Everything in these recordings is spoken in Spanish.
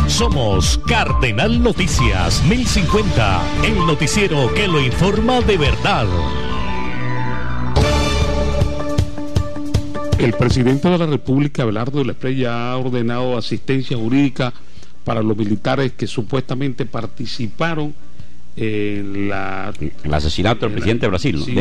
Somos Cardenal Noticias 1050, el noticiero que lo informa de verdad. El presidente de la República, Abelardo de la Espriella, ha ordenado asistencia jurídica para los militares que supuestamente participaron en el asesinato del presidente de Brasil, sí,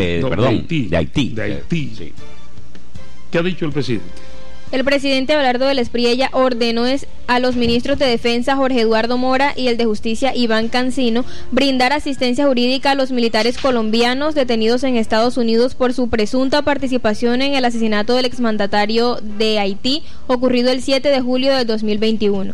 de Haití. Sí. ¿Qué ha dicho el presidente? El presidente Abelardo de la Espriella ordenó a los ministros de Defensa Jorge Eduardo Mora y el de Justicia Iván Cancino brindar asistencia jurídica a los militares colombianos detenidos en Estados Unidos por su presunta participación en el asesinato del exmandatario de Haití ocurrido el 7 de julio de 2021.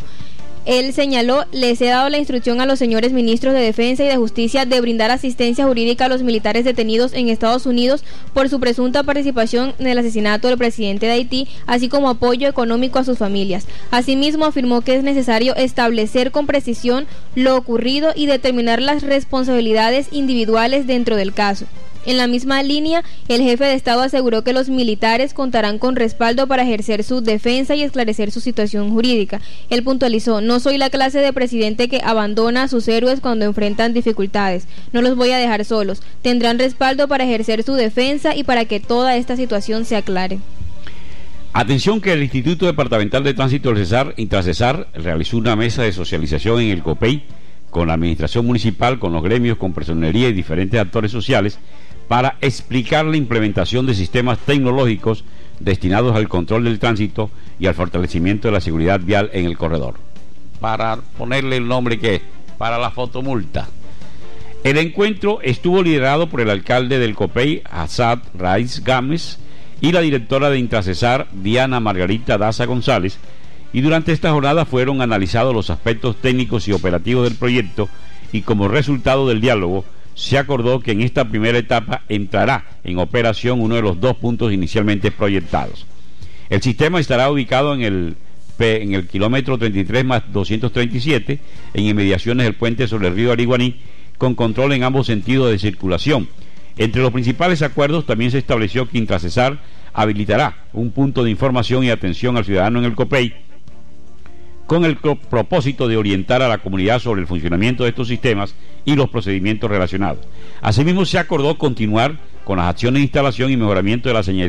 Él señaló: les he dado la instrucción a los señores ministros de Defensa y de Justicia de brindar asistencia jurídica a los militares detenidos en Estados Unidos por su presunta participación en el asesinato del presidente de Haití, así como apoyo económico a sus familias. Asimismo, afirmó que es necesario establecer con precisión lo ocurrido y determinar las responsabilidades individuales dentro del caso. En la misma línea, el jefe de Estado aseguró que los militares contarán con respaldo para ejercer su defensa y esclarecer su situación jurídica. Él puntualizó: no soy la clase de presidente que abandona a sus héroes cuando enfrentan dificultades. No los voy a dejar solos. Tendrán respaldo para ejercer su defensa y para que toda esta situación se aclare. Atención, que el Instituto Departamental de Tránsito del Intracesar realizó una mesa de socialización en el Copey con la administración municipal, con los gremios, con personería y diferentes actores sociales para explicar la implementación de sistemas tecnológicos destinados al control del tránsito y al fortalecimiento de la seguridad vial en el corredor. Para ponerle el nombre que es, para la fotomulta. El encuentro estuvo liderado por el alcalde del Copey, Assad Raiz Gámez, y la directora de Intracesar, Diana Margarita Daza González, y durante esta jornada fueron analizados los aspectos técnicos y operativos del proyecto, y como resultado del diálogo se acordó que en esta primera etapa entrará en operación uno de los 2 puntos inicialmente proyectados. El sistema estará ubicado en el kilómetro 33 más 237, en inmediaciones del puente sobre el río Ariguaní, con control en ambos sentidos de circulación. Entre los principales acuerdos también se estableció que Intracesar habilitará un punto de información y atención al ciudadano en el Copey, con el propósito de orientar a la comunidad sobre el funcionamiento de estos sistemas y los procedimientos relacionados. Asimismo, se acordó continuar con las acciones de instalación y mejoramiento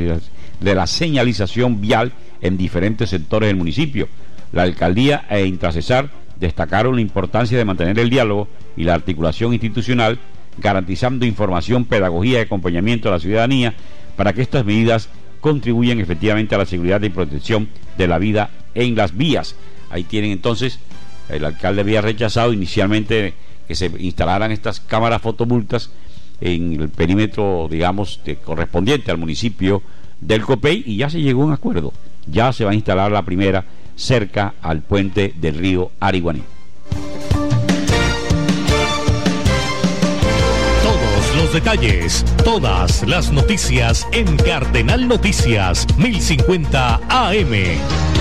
de la señalización vial en diferentes sectores del municipio. La alcaldía e Intracesar destacaron la importancia de mantener el diálogo y la articulación institucional, garantizando información, pedagogía y acompañamiento a la ciudadanía para que estas medidas contribuyan efectivamente a la seguridad y protección de la vida en las vías. Ahí tienen entonces, el alcalde había rechazado inicialmente que se instalaran estas cámaras fotomultas en el perímetro, digamos, correspondiente al municipio del Copey, y ya se llegó a un acuerdo. Ya se va a instalar la primera cerca al puente del río Ariguaní. Todos los detalles, todas las noticias en Cardenal Noticias 1050 AM.